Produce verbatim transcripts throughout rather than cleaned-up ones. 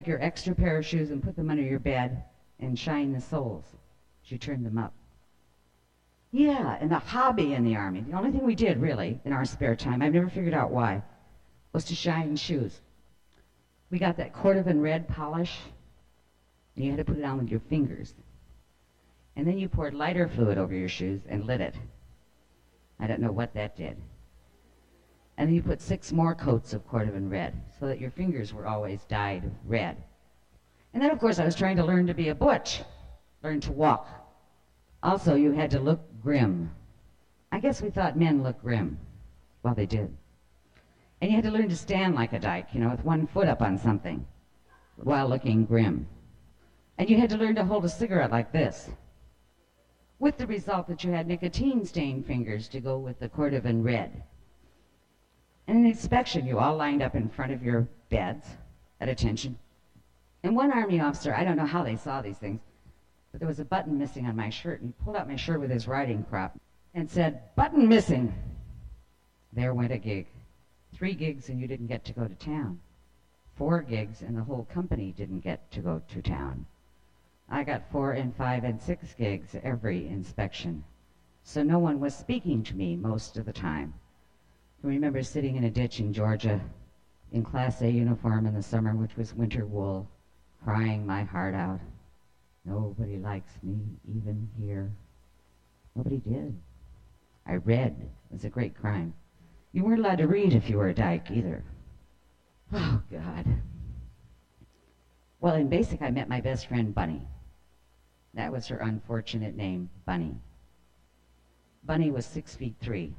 your extra pair of shoes and put them under your bed and shine the soles as you turn them up. Yeah, and a hobby in the Army, the only thing we did really in our spare time, I've never figured out why, was to shine shoes. We got that Cordovan red polish, and you had to put it on with your fingers. And then you poured lighter fluid over your shoes and lit it. I don't know what that did. And then you put six more coats of Cordovan red so that your fingers were always dyed red. And then, of course, I was trying to learn to be a butch, learn to walk. Also, you had to look grim. I guess we thought men looked grim. Well, they did. And you had to learn to stand like a dyke, you know, with one foot up on something while looking grim. And you had to learn to hold a cigarette like this, with the result that you had nicotine-stained fingers to go with the Cordovan red. And in inspection, you all lined up in front of your beds at attention. And one Army officer, I don't know how they saw these things, but there was a button missing on my shirt, and he pulled out my shirt with his riding crop and said, "Button missing." There went a gig. Three gigs and you didn't get to go to town. Four gigs and the whole company didn't get to go to town. I got four and five and six gigs every inspection. So no one was speaking to me most of the time. I remember sitting in a ditch in Georgia in Class A uniform in the summer, which was winter wool, crying my heart out. Nobody likes me, even here. Nobody did. I read. It was a great crime. You weren't allowed to read if you were a dyke either. Oh, God. Well, in basic, I met my best friend, Bunny. That was her unfortunate name, Bunny. Bunny was six feet three.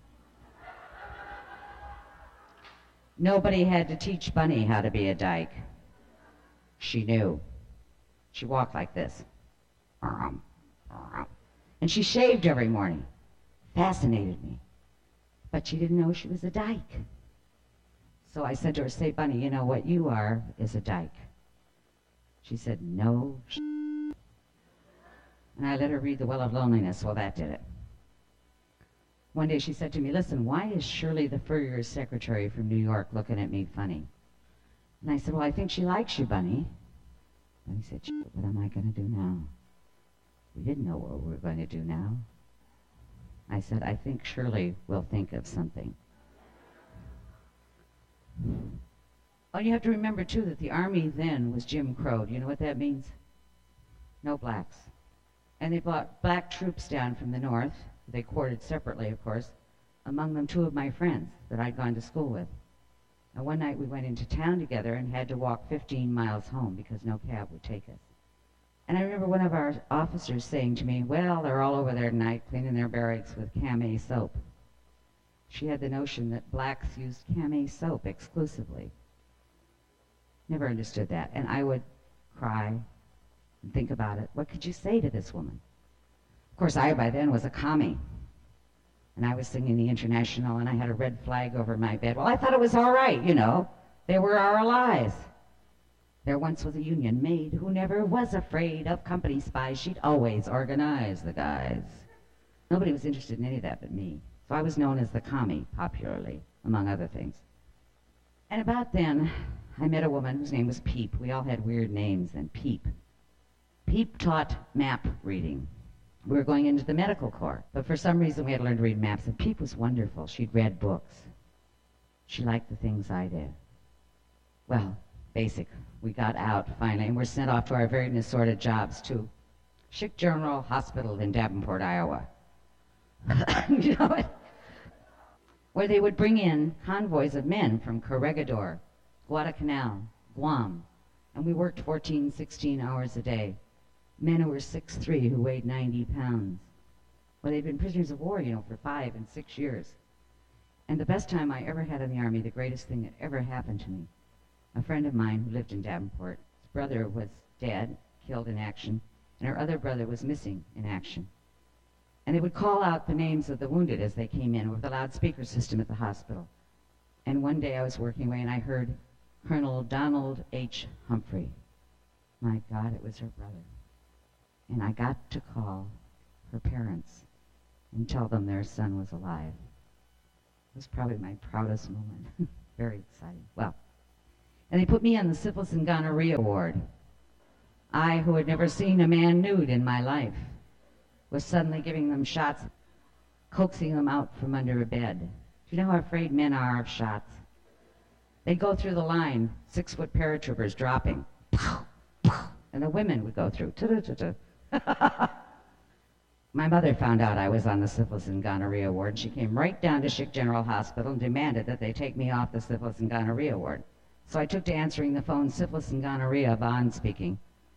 Nobody had to teach Bunny how to be a dyke. She knew. She walked like this. And she shaved every morning. Fascinated me. But she didn't know she was a dyke. So I said to her, "Say, Bunny, you know what you are is a dyke." She said, "No." And I let her read The Well of Loneliness. Well, that did it. One day she said to me, "Listen, why is Shirley the Furrier's secretary from New York looking at me funny?" And I said, "Well, I think she likes you, Bunny." And he said, "What am I going to do now?" We didn't know what we were going to do now. I said, "I think Shirley will think of something." Oh, you have to remember, too, that the Army then was Jim Crow. Do you know what that means? No blacks. And they brought black troops down from the north. They quartered separately, of course, among them two of my friends that I'd gone to school with. And one night we went into town together and had to walk fifteen miles home because no cab would take us. And I remember one of our officers saying to me, "Well, they're all over there tonight cleaning their barracks with Camay soap." She had the notion that blacks used Camay soap exclusively. Never understood that. And I would cry and think about it. What could you say to this woman? Of course, I by then was a commie. And I was singing the International, and I had a red flag over my bed. Well, I thought it was all right, you know. They were our allies. There once was a Union maid who never was afraid of company spies. She'd always organize the guys. Nobody was interested in any of that but me. So I was known as the commie, popularly, among other things. And about then, I met a woman whose name was Peep. We all had weird names, and Peep. Peep taught map reading. We were going into the medical corps, but for some reason we had to learn to read maps, and Peep was wonderful. She'd read books. She liked the things I did. Well, basic. We got out, finally, and were sent off to our very assorted jobs to Schick General Hospital in Davenport, Iowa. You know it? Where they would bring in convoys of men from Corregidor, Guadalcanal, Guam, and we worked fourteen, sixteen hours a day. Men who were six three, who weighed ninety pounds. Well, they'd been prisoners of war, you know, for five and six years. And the best time I ever had in the Army, the greatest thing that ever happened to me, a friend of mine who lived in Davenport, his brother was dead, killed in action, and her other brother was missing in action. And they would call out the names of the wounded as they came in over the loudspeaker system at the hospital. And one day I was working away and I heard Colonel Donald H. Humphrey. My God, it was her brother. And I got to call her parents and tell them their son was alive. It was probably my proudest moment. Very exciting. Well, And they put me on the syphilis and gonorrhea ward. I, who had never seen a man nude in my life, was suddenly giving them shots, coaxing them out from under a bed. Do you know how afraid men are of shots? They'd go through the line, six-foot paratroopers dropping. And the women would go through. My mother found out I was on the syphilis and gonorrhea ward. She came right down to Schick General Hospital and demanded that they take me off the syphilis and gonorrhea ward. So I took to answering the phone, syphilis and gonorrhea, Vaughn speaking.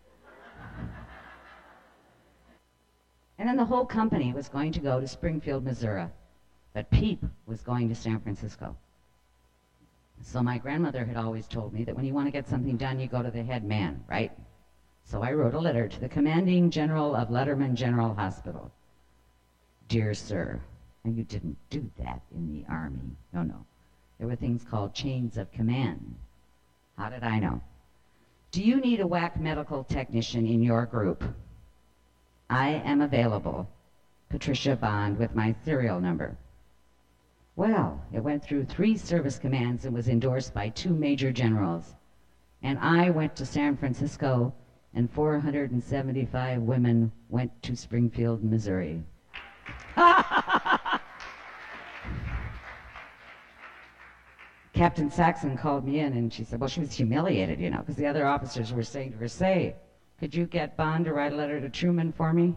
And then the whole company was going to go to Springfield, Missouri. But Peep was going to San Francisco. So my grandmother had always told me that when you want to get something done, you go to the head man, right? So I wrote a letter to the commanding general of Letterman General Hospital. Dear sir, and you didn't do that in the Army. No, no. There were things called chains of command. How did I know? Do you need a W A C medical technician in your group? I am available. Patricia Bond with my serial number. Well, it went through three service commands and was endorsed by two major generals. And I went to San Francisco, and four hundred seventy-five women went to Springfield, Missouri. Captain Saxon called me in, and she said, well, she was humiliated, you know, because the other officers were saying to her, say, could you get Bond to write a letter to Truman for me?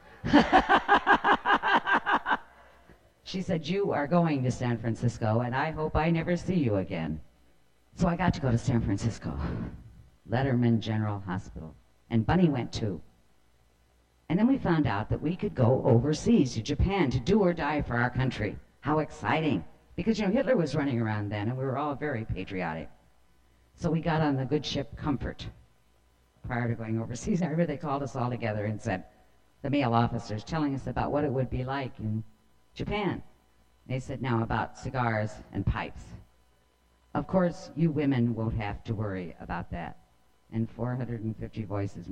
She said, you are going to San Francisco, and I hope I never see you again. So I got to go to San Francisco, Letterman General Hospital, and Bunny went too. And then we found out that we could go overseas to Japan to do or die for our country. How exciting. Because, you know, Hitler was running around then, and we were all very patriotic. So we got on the good ship Comfort. Prior to going overseas, I remember they called us all together and said, the male officers telling us about what it would be like in Japan. They said, now about cigars and pipes. Of course, you women won't have to worry about that. And four hundred fifty voices.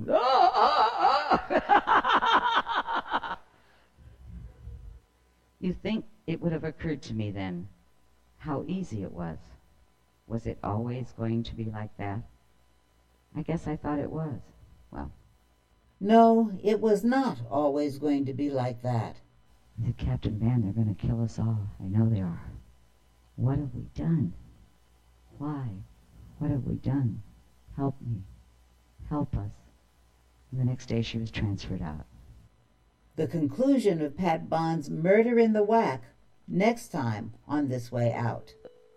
You think it would have occurred to me then how easy it was. Was it always going to be like that? I guess I thought it was. Well. No, it was not always going to be like that. The Captain Van, they're going to kill us all. I know they are. What have we done? Why? What have we done? Help me. Help us. And the next day she was transferred out. The conclusion of Pat Bond's murder in the W A C, next time on This Way Out.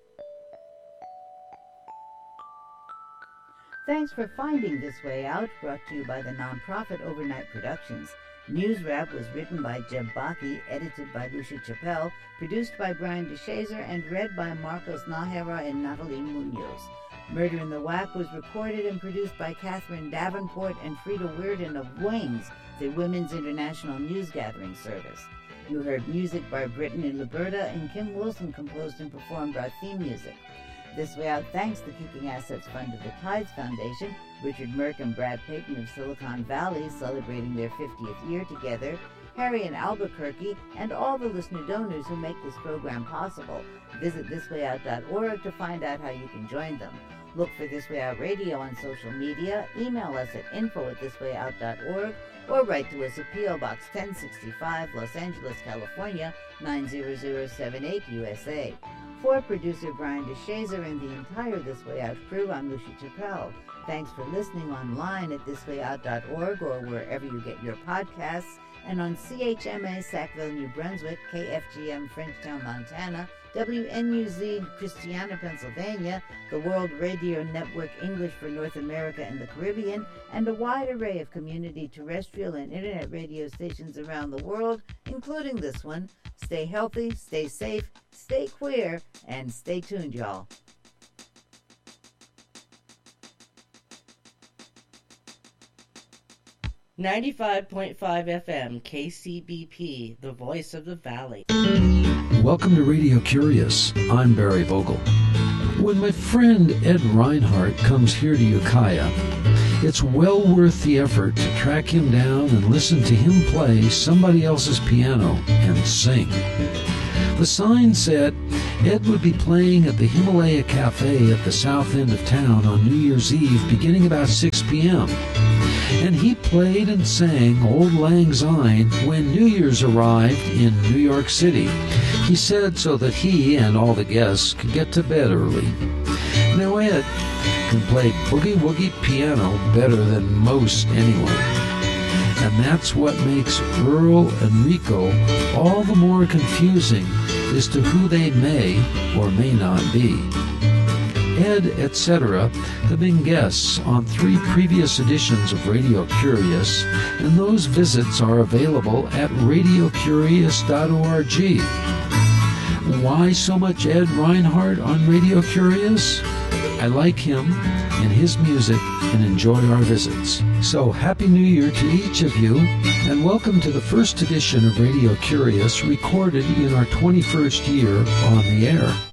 Thanks for finding This Way Out, brought to you by the nonprofit Overnight Productions. News Wrap was written by Jeb Baki, edited by Lucia Chappelle, produced by Brian DeShazer, and read by Marcos Nahara and Natalie Munoz. Murder in the W A C was recorded and produced by Catherine Davenport and Frida Weirden of Wings, the Women's International News Gathering Service. You heard music by Britton in Liberta, and Kim Wilson composed and performed our theme music. This Way Out thanks the Keeping Assets Fund of the Tides Foundation, Richard Merck and Brad Payton of Silicon Valley celebrating their fiftieth year together, Harry in Albuquerque, and all the listener donors who make this program possible. Visit this way out dot org to find out how you can join them. Look for This Way Out Radio on social media, email us at info at this way out dot org, or write to us at P O Box ten sixty-five, Los Angeles, California, nine zero zero seven eight, U S A. For producer Brian DeShazer and the entire This Way Out crew, I'm Lucia Chappelle. Thanks for listening online at this way out dot org or wherever you get your podcasts, and on C H M A Sackville, New Brunswick, K F G M Frenchtown, Montana, W N U Z Christiana, Pennsylvania, the World Radio Network English for North America and the Caribbean, and a wide array of community terrestrial and internet radio stations around the world, including this one. Stay healthy, stay safe, stay queer, and stay tuned, y'all. ninety-five point five F M, K C B P, the voice of the valley. Welcome to Radio Curious. I'm Barry Vogel. When my friend Ed Reinhardt comes here to Ukiah, it's well worth the effort to track him down and listen to him play somebody else's piano and sing. The sign said, Ed would be playing at the Himalaya Cafe at the south end of town on New Year's Eve beginning about six p.m. And he played and sang Auld Lang Syne when New Year's arrived in New York City. He said so that he and all the guests could get to bed early. Now Ed can play boogie-woogie piano better than most anyone. And that's what makes Earl and Rico all the more confusing as to who they may or may not be. Ed, et cetera have been guests on three previous editions of Radio Curious, and those visits are available at radio curious dot org. Why so much Ed Reinhardt on Radio Curious? I like him and his music and enjoy our visits. So Happy New Year to each of you, and welcome to the first edition of Radio Curious, recorded in our twenty-first year on the air.